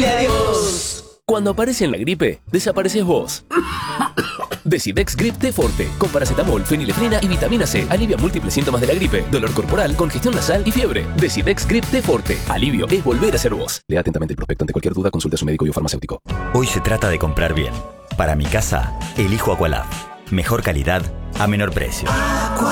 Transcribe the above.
dile adiós. Cuando aparece en la gripe, desapareces vos. Decidex Grip T Forte, con paracetamol, fenilefrina y vitamina C. Alivia múltiples síntomas de la gripe, dolor corporal, congestión nasal y fiebre. Decidex Grip T Forte. Alivio es volver a ser vos. Lea atentamente el prospecto. Ante cualquier duda, consulte a su médico y o farmacéutico. Hoy se trata de comprar bien. Para mi casa, elijo Aqualab. Mejor calidad a menor precio.